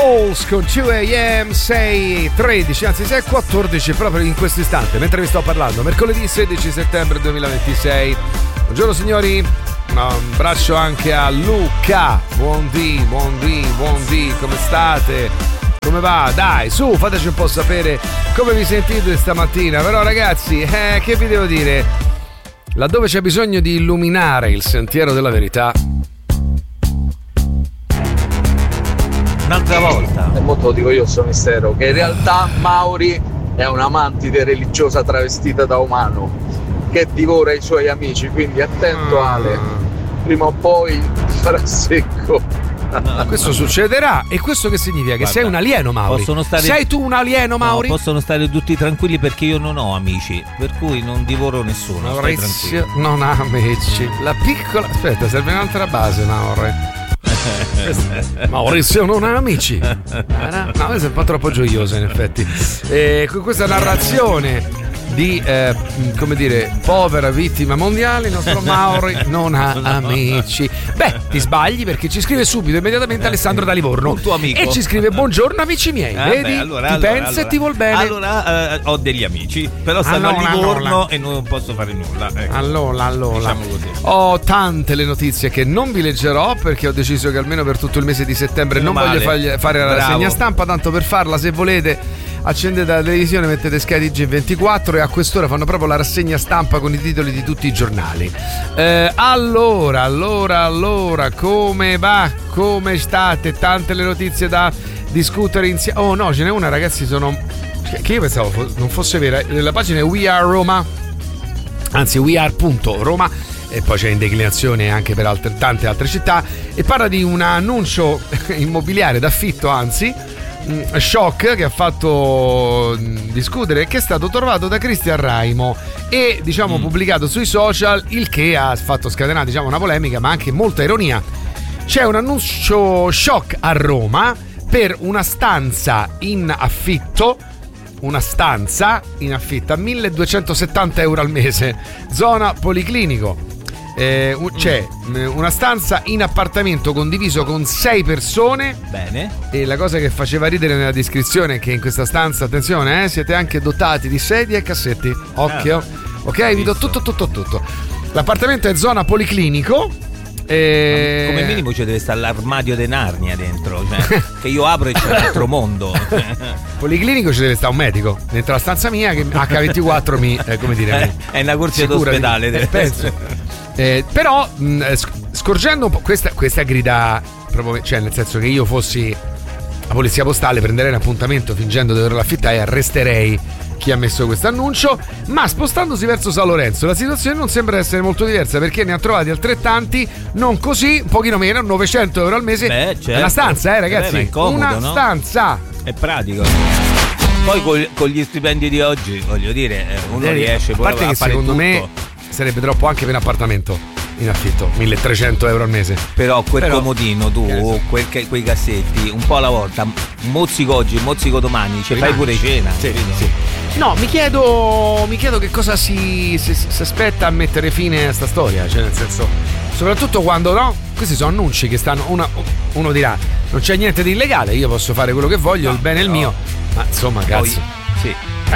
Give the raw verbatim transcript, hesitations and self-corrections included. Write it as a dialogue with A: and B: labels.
A: Coles con due a.m. sei e tredici, anzi sei e quattordici proprio in questo istante, mentre vi sto parlando, mercoledì sedici settembre duemilaventisei. Buongiorno signori, un abbraccio anche a Luca. Buondì, buondì, buondì, come state? Come va? Dai, su, fateci un po' sapere come vi sentite stamattina. Però ragazzi, eh, che vi devo dire? Laddove c'è bisogno di illuminare il sentiero della verità,
B: un'altra volta.
C: E molto lo dico io sto mistero, che in realtà Mauri è una mantide religiosa travestita da umano che divora i suoi amici, quindi attento mm. Ale, prima o poi farà secco.
A: No, questo succederà. E questo che significa? Che Guarda, sei un alieno, Mauri?
B: Possono stare...
A: Sei tu un alieno, Mauri?
B: No, possono stare tutti tranquilli perché io non ho amici, per cui non divoro nessuno.
A: Maurizio non ha amici. La piccola... Aspetta, serve un'altra base, Mauri. Maurizio non ha amici. No, questo è un po' troppo gioioso in effetti. E con questa narrazione di eh, come dire povera vittima mondiale, il nostro Mauri non ha amici. Beh, ti sbagli perché ci scrive subito immediatamente Alessandro da Livorno,
B: un tuo amico,
A: e ci scrive buongiorno amici miei, eh vedi? Beh, allora, ti
B: allora,
A: pensa
B: allora,
A: e ti vuol bene.
B: Allora eh, ho degli amici, però stanno allora, a Livorno allora. E non posso fare nulla, ecco.
A: Allora, allora
B: diciamo così.
A: Ho tante le notizie che non vi leggerò perché ho deciso che almeno per tutto il mese di settembre Meno non male. voglio fargli, fare la rassegna stampa, tanto per farla, se volete accendete la televisione, mettete Sky T G ventiquattro e a quest'ora fanno proprio la rassegna stampa con i titoli di tutti i giornali. Eh, allora, allora, allora, come va? Come state? Tante le notizie da discutere insieme. Oh no, ce n'è una, ragazzi, sono... che io pensavo non fosse vera. La pagina è We Are Roma, anzi we are punto roma, e poi c'è in declinazione anche per altre, tante altre città, e parla di un annuncio immobiliare d'affitto, anzi shock, che ha fatto discutere, che è stato trovato da Cristian Raimo e diciamo mm. pubblicato sui social, il che ha fatto scatenare diciamo una polemica ma anche molta ironia. C'è un annuncio shock a Roma per una stanza in affitto una stanza in affitto a milleduecentosettanta euro al mese, zona Policlinico. Eh, c'è una stanza in appartamento condiviso con sei persone.
B: Bene.
A: E la cosa che faceva ridere nella descrizione è che in questa stanza, attenzione, eh, siete anche dotati di sedie e cassetti. Occhio. Ah, ok, vi do tutto tutto tutto. L'appartamento è zona Policlinico. E...
B: come minimo ci deve stare l'armadio di Narnia dentro, cioè, che io apro e c'è un altro mondo.
A: Policlinico ci deve stare un medico dentro la stanza mia che acca ventiquattro mi eh, come dire, mi
B: è una corsia d'ospedale
A: di, eh, penso. Eh, però mh, scorgendo un po' questa, questa grida proprio, cioè nel senso che io fossi la polizia postale prenderei un appuntamento fingendo di doverlo affittare e arresterei chi ha messo questo annuncio. Ma spostandosi verso San Lorenzo la situazione non sembra essere molto diversa, perché ne ha trovati altrettanti, non così, un pochino meno, novecento euro al mese.
B: Beh, certo.
A: Una stanza, eh ragazzi,
B: Beh, è comodo,
A: una
B: no?
A: stanza
B: è pratico. Poi con, con gli stipendi di oggi, voglio dire, uno eh, riesce poi a,
A: parte
B: a
A: che
B: fare
A: secondo
B: tutto.
A: me sarebbe troppo anche per un appartamento in affitto, milletrecento euro al mese.
B: Però quel
A: Però,
B: comodino tu, quel, quei cassetti, un po' alla volta, mozzico oggi, mozzico domani, ci fai pure cena.
A: Sì, sì. No, mi chiedo, mi chiedo che cosa si, si, si aspetta a mettere fine a sta storia, cioè nel senso, soprattutto quando no, questi sono annunci che stanno, una, uno dirà non c'è niente di illegale, io posso fare quello che voglio, no, il bene è il mio, ma insomma cazzo.
B: Poi, sì,